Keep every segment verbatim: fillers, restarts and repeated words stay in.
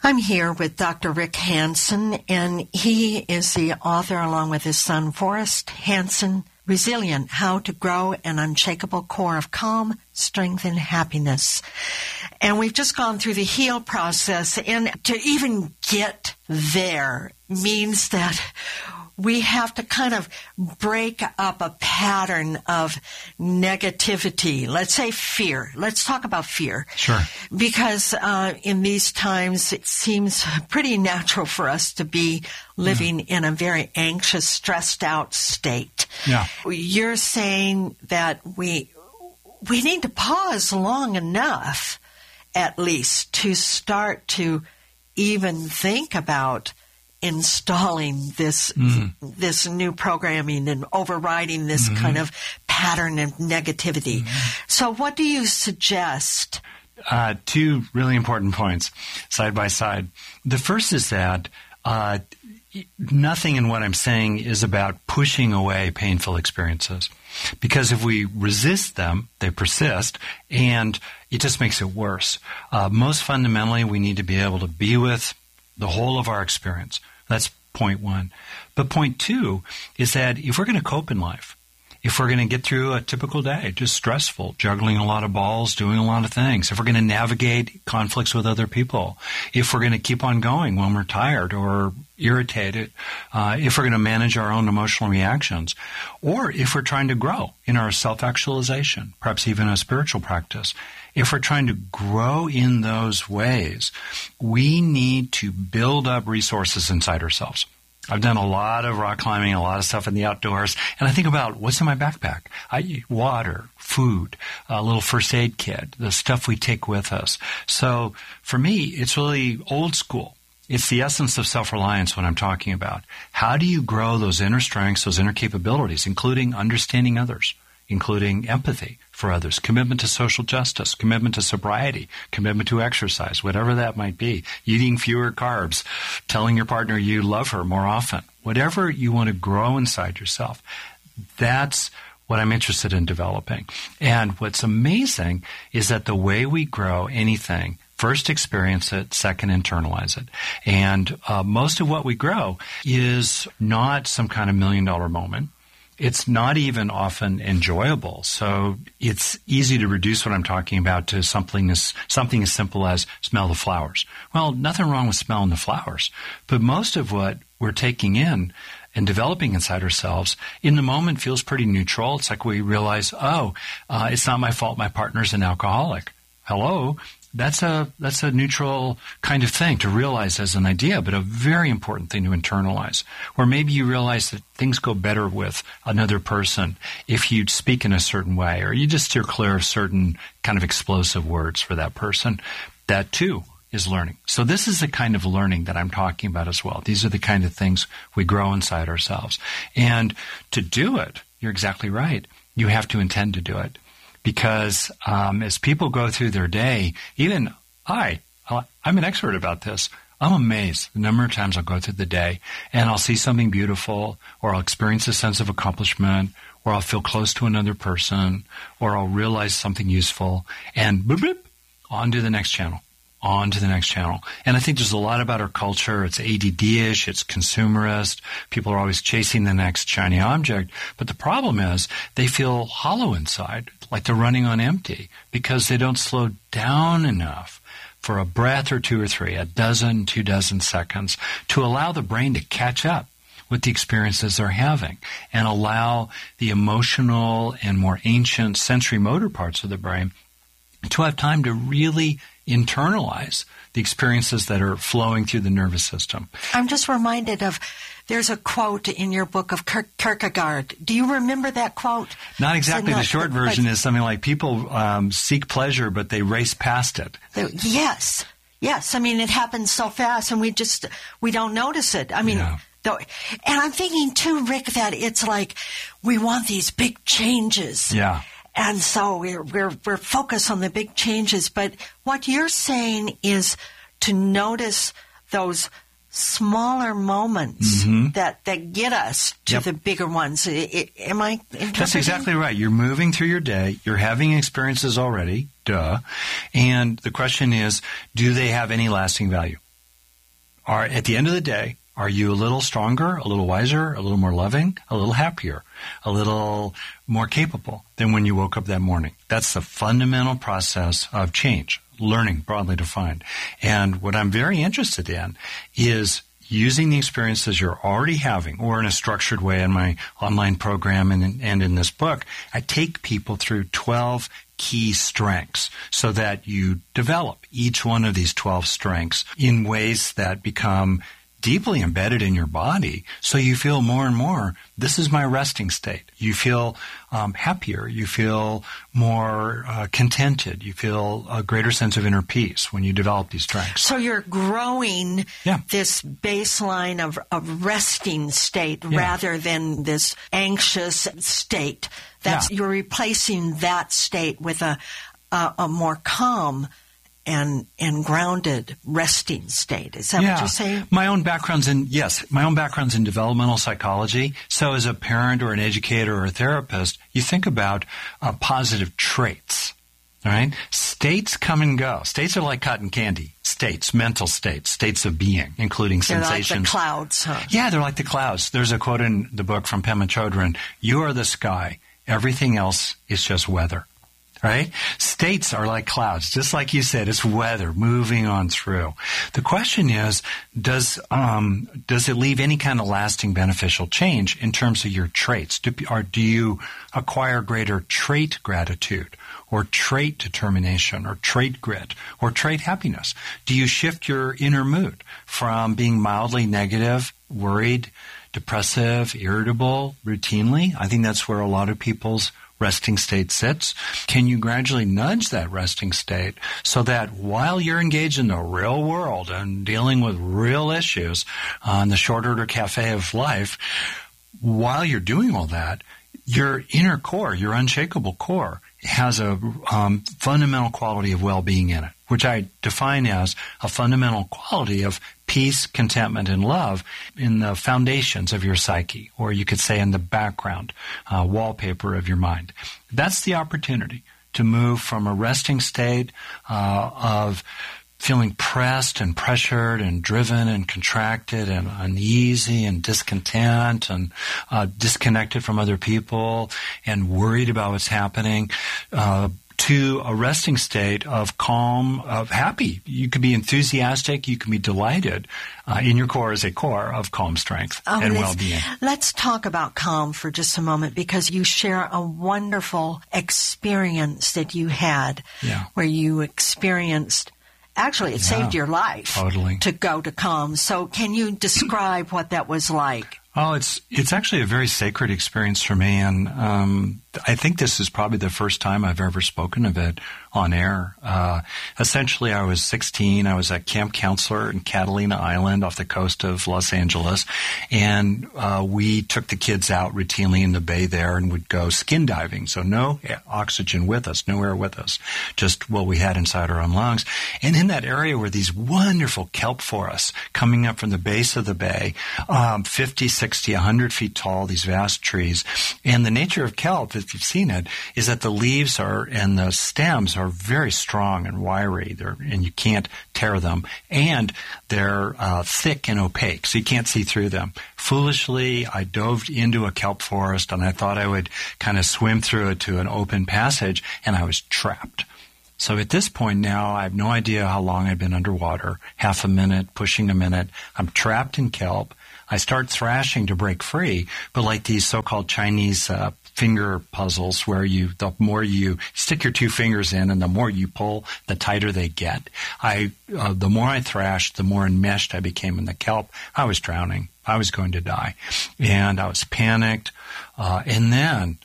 I'm here with Doctor Rick Hanson, and he is the author, along with his son Forrest Hanson, Resilient, How to Grow an Unshakable Core of Calm, Strength, and Happiness. And we've just gone through the HEAL process, and to even get there means that we have to kind of break up a pattern of negativity. Let's say fear. Let's talk about fear. Sure. Because uh, in these times, it seems pretty natural for us to be living yeah. in a very anxious, stressed out state. Yeah. You're saying that we we need to pause long enough, at least, to start to even think about installing this mm. this new programming and overriding this mm-hmm. kind of pattern of negativity. Mm-hmm. So what do you suggest? Uh, two really important points side by side. The first is that uh, nothing in what I'm saying is about pushing away painful experiences. Because if we resist them, they persist, and it just makes it worse. Uh, most fundamentally, we need to be able to be with the whole of our experience. That's point one. But point two is that if we're going to cope in life, if we're going to get through a typical day, just stressful, juggling a lot of balls, doing a lot of things, if we're going to navigate conflicts with other people, if we're going to keep on going when we're tired or irritated, uh, if we're going to manage our own emotional reactions, or if we're trying to grow in our self-actualization, perhaps even a spiritual practice, if we're trying to grow in those ways, we need to build up resources inside ourselves. I've done a lot of rock climbing, a lot of stuff in the outdoors, and I think about what's in my backpack. I, water, food, a little first aid kit, the stuff we take with us. So for me, it's really old school. It's the essence of self-reliance when I'm talking about. How do you grow those inner strengths, those inner capabilities, including understanding others, including empathy for others, commitment to social justice, commitment to sobriety, commitment to exercise, whatever that might be, eating fewer carbs, telling your partner you love her more often, whatever you want to grow inside yourself. That's what I'm interested in developing. And what's amazing is that the way we grow anything, first experience it, second internalize it. And uh, most of what we grow is not some kind of million dollar moment. It's not even often enjoyable. So it's easy to reduce what I'm talking about to something as, something as simple as smell the flowers. Well, nothing wrong with smelling the flowers. But most of what we're taking in and developing inside ourselves in the moment feels pretty neutral. It's like we realize, oh, uh, it's not my fault my partner's an alcoholic. Hello? That's a that's a neutral kind of thing to realize as an idea, but a very important thing to internalize. Or maybe you realize that things go better with another person if you speak in a certain way, or you just steer clear of certain kind of explosive words for that person. That too is learning. So this is the kind of learning that I'm talking about as well. These are the kind of things we grow inside ourselves. And to do it, you're exactly right. You have to intend to do it. Because um, as people go through their day, even I, I'm an expert about this. I'm amazed the number of times I'll go through the day and I'll see something beautiful, or I'll experience a sense of accomplishment, or I'll feel close to another person, or I'll realize something useful, and boop, boop, on to the next channel. On to the next channel. And I think there's a lot about our culture. It's A D D-ish. It's consumerist. People are always chasing the next shiny object. But the problem is they feel hollow inside, like they're running on empty, because they don't slow down enough for a breath or two or three, a dozen, two dozen seconds, to allow the brain to catch up with the experiences they're having and allow the emotional and more ancient sensory motor parts of the brain to have time to really internalize the experiences that are flowing through the nervous system. I'm just reminded of, there's a quote in your book of Kierk- Kierkegaard. Do you remember that quote? Not exactly. So the short version is something like, people um, seek pleasure, but they race past it. Yes. Yes. I mean, it happens so fast, and we just, we don't notice it. I mean, yeah. though, and I'm thinking too, Rick, that it's like we want these big changes. Yeah. And so we're, we're, we're focused on the big changes. But what you're saying is to notice those smaller moments mm-hmm. that, that get us to yep. the bigger ones. It, it, am I interpreting? That's exactly right. You're moving through your day. You're having experiences already. Duh. And the question is, do they have any lasting value? are at the end of the day, are you a little stronger, a little wiser, a little more loving, a little happier, a little more capable than when you woke up that morning? That's the fundamental process of change, learning broadly defined. And what I'm very interested in is using the experiences you're already having, or in a structured way in my online program and, and in this book, I take people through twelve key strengths so that you develop each one of these twelve strengths in ways that become deeply embedded in your body, so you feel more and more, this is my resting state. You feel um, happier. You feel more uh, contented. You feel a greater sense of inner peace when you develop these strengths. So you're growing yeah. this baseline of, of resting state yeah. rather than this anxious state. That's yeah. You're replacing that state with a, a, a more calm and and grounded resting state. Is that yeah. what you're saying? My own background's in, yes, my own background's in developmental psychology. So as a parent or an educator or a therapist, you think about uh, positive traits, all right? States come and go. States are like cotton candy. States, mental states, states of being, including they're sensations. They're like the clouds, huh? Yeah, they're like the clouds. There's a quote in the book from Pema Chodron, you are the sky. Everything else is just weather. Right? States are like clouds, just like you said. It's weather moving on through. The question is, does um, does it leave any kind of lasting beneficial change in terms of your traits? Do, or do you acquire greater trait gratitude, or trait determination, or trait grit, or trait happiness? Do you shift your inner mood from being mildly negative, worried, depressive, irritable, routinely? I think that's where a lot of people's resting state sits. Can you gradually nudge that resting state so that while you're engaged in the real world and dealing with real issues on the short order cafe of life, while you're doing all that, your inner core, your unshakable core, has a um, fundamental quality of well-being in it, which I define as a fundamental quality of peace, contentment, and love in the foundations of your psyche, or you could say in the background, uh, wallpaper of your mind. That's the opportunity to move from a resting state uh, of feeling pressed and pressured and driven and contracted and uneasy and discontent and uh, disconnected from other people and worried about what's happening, uh, to a resting state of calm, of happy. You can be enthusiastic, you can be delighted. Uh, in your core is a core of calm strength um, and let's, well-being. Let's talk about calm for just a moment, because you share a wonderful experience that you had yeah. where you experienced, actually it yeah, saved your life totally. to go to calm. So can you describe what that was like? Oh, it's it's actually a very sacred experience for me, and um, I think this is probably the first time I've ever spoken of it on air. Uh, essentially, I was sixteen. I was a camp counselor in Catalina Island off the coast of Los Angeles, and uh, we took the kids out routinely in the bay there and would go skin diving. So no oxygen with us, no air with us, just what we had inside our own lungs. And in that area were these wonderful kelp forests coming up from the base of the bay, um, fifty, sixty, one hundred feet tall, these vast trees. And the nature of kelp, if you've seen it, is that the leaves are and the stems are very strong and wiry, they're, and you can't tear them. And they're uh, thick and opaque, so you can't see through them. Foolishly, I dove into a kelp forest, and I thought I would kind of swim through it to an open passage, and I was trapped. So at this point now, I have no idea how long I've been underwater, half a minute, pushing a minute. I'm trapped in kelp. I start thrashing to break free, but like these so-called Chinese uh, finger puzzles where you, the more you stick your two fingers in and the more you pull, the tighter they get. I, uh, the more I thrashed, the more enmeshed I became in the kelp. I was drowning. I was going to die. And I was panicked. Uh, and then,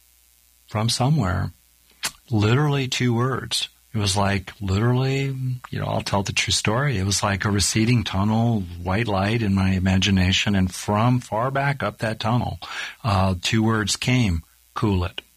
from somewhere, literally two words. It was like literally, you know, I'll tell the true story. It was like a receding tunnel, white light in my imagination. And from far back up that tunnel, uh, two words came, cool it.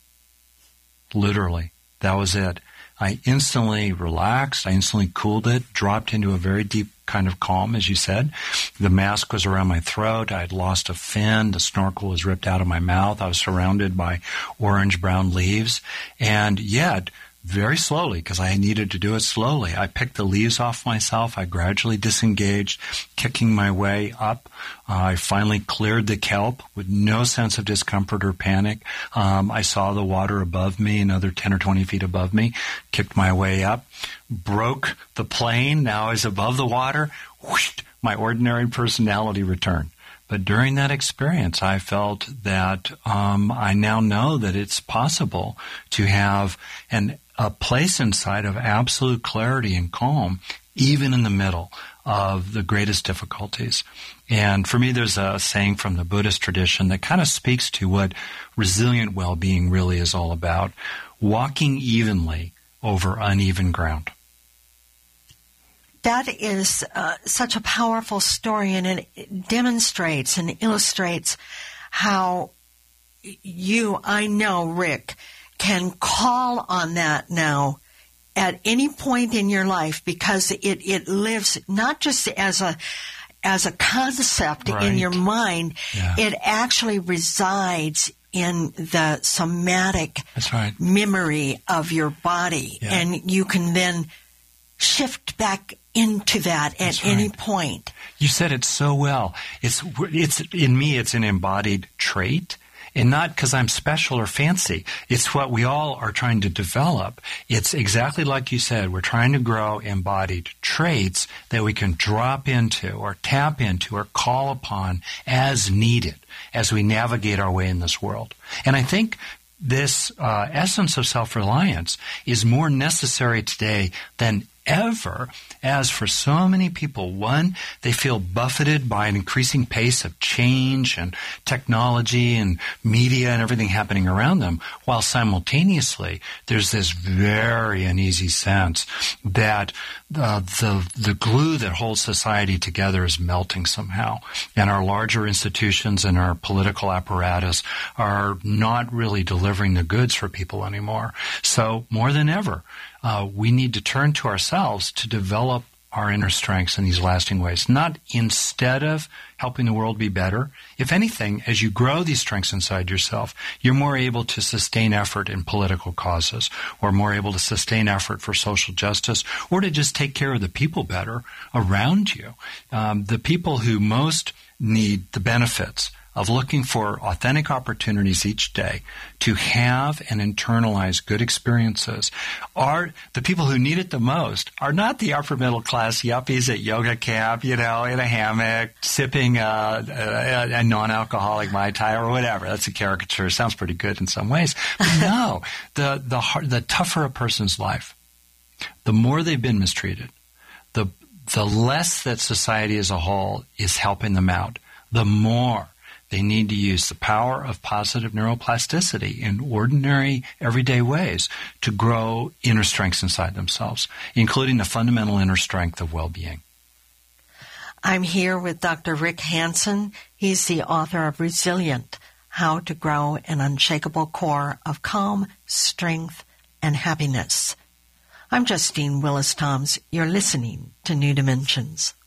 Literally. That was it. I instantly relaxed. I instantly cooled it, dropped into a very deep kind of calm, as you said. The mask was around my throat. I had lost a fin. The snorkel was ripped out of my mouth. I was surrounded by orange-brown leaves. And yet, very slowly, because I needed to do it slowly. I picked the leaves off myself. I gradually disengaged, kicking my way up. Uh, I finally cleared the kelp with no sense of discomfort or panic. Um, I saw the water above me, another ten or twenty feet above me, kicked my way up, broke the plane. Now I was above the water. Whoosh, my ordinary personality returned. But during that experience, I felt that um, I now know that it's possible to have an, a place inside of absolute clarity and calm, even in the middle of the greatest difficulties. And for me, there's a saying from the Buddhist tradition that kind of speaks to what resilient well-being really is all about: walking evenly over uneven ground. That is uh, such a powerful story, and it demonstrates and illustrates how you, I know, Rick, can call on that now at any point in your life, because it, it lives not just as a as a concept right. in your mind, yeah. it actually resides in the somatic That's right. memory of your body, yeah. and you can then shift back into that at That's right. any point. You said it so well. It's it's in me. It's an embodied trait, and not because I'm special or fancy. It's what we all are trying to develop. It's exactly like you said. We're trying to grow embodied traits that we can drop into or tap into or call upon as needed as we navigate our way in this world. And I think this uh, essence of self-reliance is more necessary today than ever, as for so many people, one, they feel buffeted by an increasing pace of change and technology and media and everything happening around them, while simultaneously there's this very uneasy sense that uh, the the glue that holds society together is melting somehow, and our larger institutions and our political apparatus are not really delivering the goods for people anymore. So more than ever, Uh, we need to turn to ourselves to develop our inner strengths in these lasting ways, not instead of helping the world be better. If anything, as you grow these strengths inside yourself, you're more able to sustain effort in political causes, or more able to sustain effort for social justice, or to just take care of the people better around you. Um, the people who most need the benefits of looking for authentic opportunities each day to have and internalize good experiences are the people who need it the most are not the upper middle class yuppies at yoga camp, you know, in a hammock, sipping a, a, a non-alcoholic Mai Tai or whatever. That's a caricature. Sounds pretty good in some ways. But no, the, the, hard, the tougher a person's life, the more they've been mistreated, the, the less that society as a whole is helping them out, the more they need to use the power of positive neuroplasticity in ordinary, everyday ways to grow inner strengths inside themselves, including the fundamental inner strength of well-being. I'm here with Doctor Rick Hanson. He's the author of Resilient, How to Grow an Unshakable Core of Calm, Strength, and Happiness. I'm Justine Willis-Toms. You're listening to New Dimensions.